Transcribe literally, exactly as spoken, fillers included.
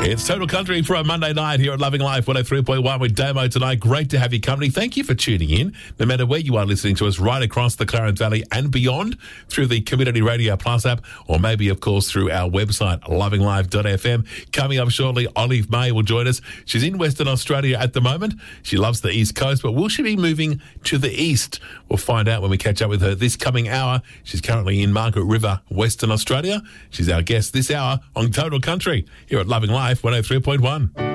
It's Total Country for a Monday night here at Loving Life one oh three point one with Damo tonight. Great to have your company. Thank you for tuning in, no matter where you are listening to us, right across the Clarence Valley and beyond, through the Community Radio Plus app, or maybe, of course, through our website, loving life dot f m. Coming up shortly, Olive May will join us. She's in Western Australia at the moment. She loves the East Coast, but will she be moving to the East? We'll find out when we catch up with her this coming hour. She's currently in Margaret River, Western Australia. She's our guest this hour on Total Country here at Loving Life one oh three point one.